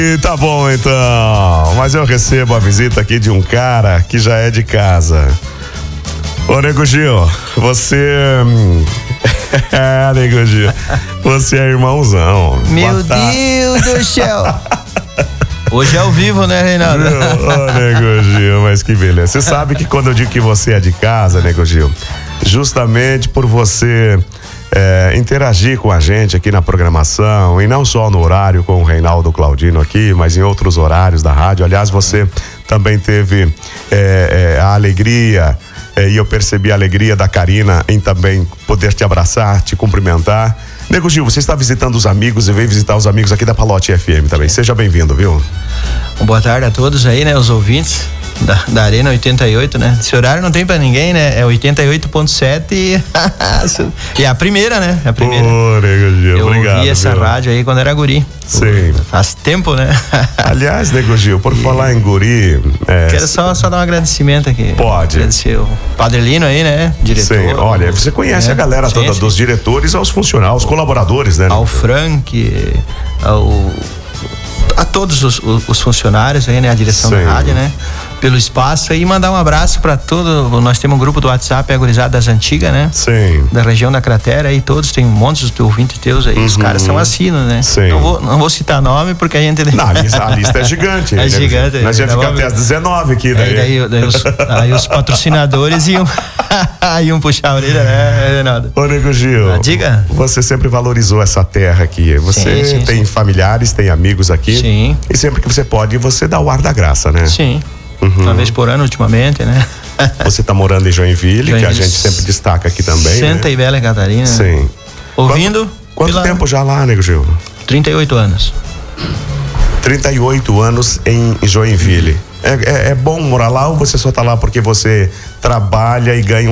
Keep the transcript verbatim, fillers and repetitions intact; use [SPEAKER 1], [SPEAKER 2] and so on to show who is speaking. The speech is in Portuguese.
[SPEAKER 1] E tá bom então, mas eu recebo a visita aqui de um cara que já é de casa. Ô Nego Gil, você... é, Nego Gil, você é irmãozão.
[SPEAKER 2] Meu Deus do céu. Hoje é ao vivo, né, Reinaldo?
[SPEAKER 1] Ô Nego Gil, mas que beleza. Você sabe que quando eu digo que você é de casa, Nego Gil, justamente por você... É, interagir com a gente aqui na programação, e não só no horário com o Reinaldo Claudino aqui, mas em outros horários da rádio. Aliás, você também teve é, é, a alegria, é, e eu percebi a alegria da Karina em também poder te abraçar, te cumprimentar. Nego Gil, você está visitando os amigos e veio visitar os amigos aqui da Palote F M também. Seja bem-vindo, viu?
[SPEAKER 2] Boa tarde a todos aí, né, os ouvintes da, da Arena oitenta e oito, né? Esse horário não tem pra ninguém, né? É oitenta e oito ponto sete e... e é a primeira, né? É a primeira.
[SPEAKER 1] Ô, Nego Gil,
[SPEAKER 2] eu
[SPEAKER 1] obrigado. Eu
[SPEAKER 2] ouvi essa
[SPEAKER 1] viu?
[SPEAKER 2] rádio aí quando era guri.
[SPEAKER 1] Sim.
[SPEAKER 2] Faz tempo, né?
[SPEAKER 1] Aliás, Nego Gil, por e... falar em guri... É...
[SPEAKER 2] Quero só, só dar um agradecimento aqui.
[SPEAKER 1] Pode.
[SPEAKER 2] Agradecer o Padre Lino aí, né? Diretor.
[SPEAKER 1] Sim, olha, você conhece é, a galera sim, toda, sim. dos diretores aos funcionários, aos colaboradores, né?
[SPEAKER 2] Ao Frank, ao... a todos os, os funcionários aí, né? A direção sim. da rádio, né? Pelo espaço aí, mandar um abraço para todo. Nós temos um grupo do WhatsApp, a gurizada das antigas, né?
[SPEAKER 1] Sim.
[SPEAKER 2] Da região da cratera aí, todos, tem um monte de ouvintes teus aí, uhum. Os caras são assinos, né?
[SPEAKER 1] Sim.
[SPEAKER 2] Não vou, não vou citar nome porque a gente.
[SPEAKER 1] Não, a lista, a lista é gigante.
[SPEAKER 2] É gigante.
[SPEAKER 1] Nós já ficar até às dezenove aqui, daí.
[SPEAKER 2] Aí, daí, daí os, aí os patrocinadores iam, iam puxar a orelha, né, Renato?
[SPEAKER 1] Ô, Nego Gil,
[SPEAKER 2] ah, diga.
[SPEAKER 1] Você sempre valorizou essa terra aqui. Você sim, sim, tem sim. familiares, tem amigos aqui.
[SPEAKER 2] Sim.
[SPEAKER 1] E sempre que você pode, você dá o ar da graça, né?
[SPEAKER 2] Sim. Uhum. Uma vez por ano, ultimamente, né?
[SPEAKER 1] Você tá morando em Joinville, Joinville, que a gente sempre destaca aqui também.
[SPEAKER 2] Santa
[SPEAKER 1] né?
[SPEAKER 2] e Bela Catarina.
[SPEAKER 1] Sim.
[SPEAKER 2] Ouvindo?
[SPEAKER 1] Quanto, quanto tempo já lá, Nego Gil?
[SPEAKER 2] trinta e oito anos.
[SPEAKER 1] trinta e oito anos em Joinville. É, é, é bom morar lá ou você só tá lá porque você trabalha e ganha um